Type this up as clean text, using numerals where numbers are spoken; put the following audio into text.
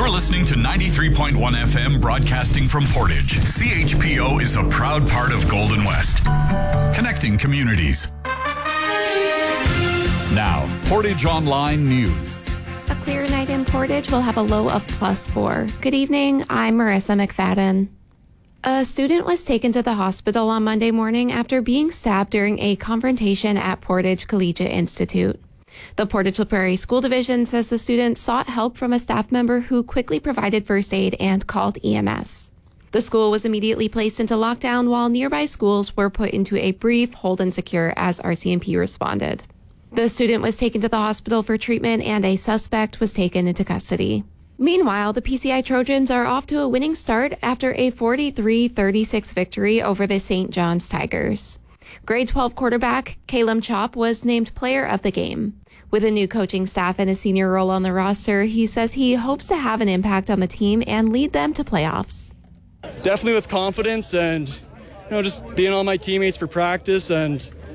You're listening to 93.1 FM broadcasting from Portage. CHPO is a proud part of Golden West, connecting communities. Now, Portage Online News. A clear night in Portage will have a low of +4. Good evening, I'm Marissa McFadden. A student was taken to the hospital on Monday morning after being stabbed during a confrontation at Portage Collegiate Institute. The Portage La Prairie School Division says the student sought help from a staff member who quickly provided first aid and called EMS. The school was immediately placed into lockdown while nearby schools were put into a brief hold and secure as RCMP responded. The student was taken to the hospital for treatment and a suspect was taken into custody. Meanwhile, the PCI Trojans are off to a winning start after a 43-36 victory over the St. John's Tigers. Grade 12 quarterback Caleb Chop was named player of the game. With a new coaching staff and a senior role on the roster, he says he hopes to have an impact on the team and lead them to playoffs. Definitely with confidence and just being on my teammates for practice and